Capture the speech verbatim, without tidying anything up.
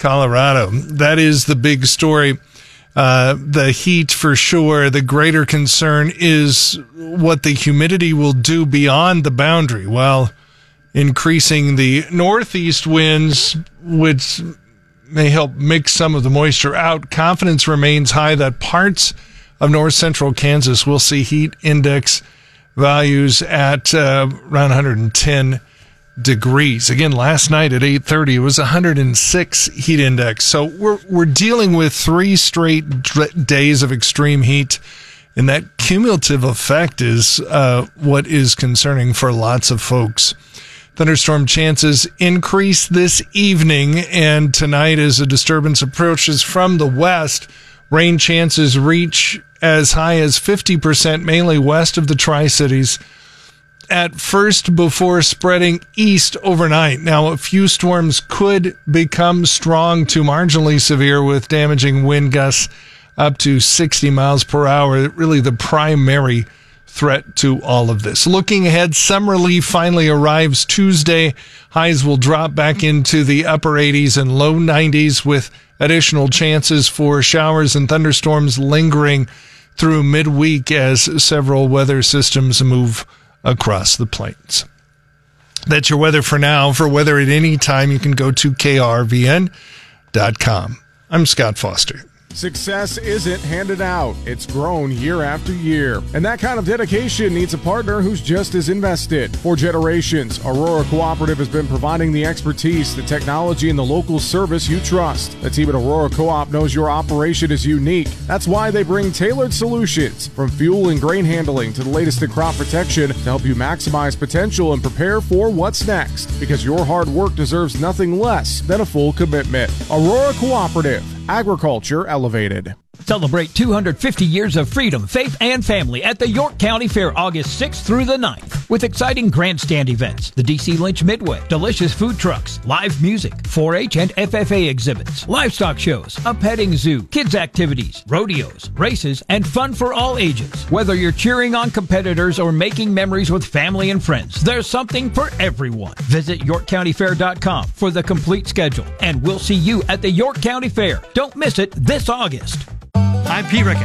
Colorado. That is the big story. Uh, the heat for sure. The greater concern is what the humidity will do beyond the boundary. While increasing the northeast winds, which may help mix some of the moisture out, confidence remains high that parts of north central Kansas will see heat index values at uh, around one hundred ten degrees. Again, last night at eight thirty, it was one hundred six heat index. So we're we're dealing with three straight d- days of extreme heat, and that cumulative effect is uh, what is concerning for lots of folks. Thunderstorm chances increase this evening and tonight as a disturbance approaches from the west. Rain chances reach as high as fifty percent, mainly west of the Tri-Cities at first before spreading east overnight. Now, a few storms could become strong to marginally severe with damaging wind gusts up to sixty miles per hour. Really the primary threat to all of this. Looking ahead, some relief finally arrives Tuesday. Highs will drop back into the upper eighties and low nineties with additional chances for showers and thunderstorms lingering through midweek as several weather systems move across the plains. That's your weather for now. For weather at any time, you can go to K R V N dot com. I'm Scott Foster. Success isn't handed out. It's grown year after year. And that kind of dedication needs a partner who's just as invested. For generations, Aurora Cooperative has been providing the expertise, the technology, and the local service you trust. The team at Aurora Co-op knows your operation is unique. That's why they bring tailored solutions, from fuel and grain handling to the latest in crop protection, to help you maximize potential and prepare for what's next. Because your hard work deserves nothing less than a full commitment. Aurora Cooperative. Agriculture elevated. Celebrate two hundred fifty years of freedom, faith, and family at the York County Fair August sixth through the ninth with exciting grandstand events, the D C Lynch Midway, delicious food trucks, live music, four H and F F A exhibits, livestock shows, a petting zoo, kids activities, rodeos, races, and fun for all ages. Whether you're cheering on competitors or making memories with family and friends, there's something for everyone. Visit York County Fair dot com for the complete schedule, and we'll see you at the York County Fair. Don't miss it this August. I'm Pete Rickett.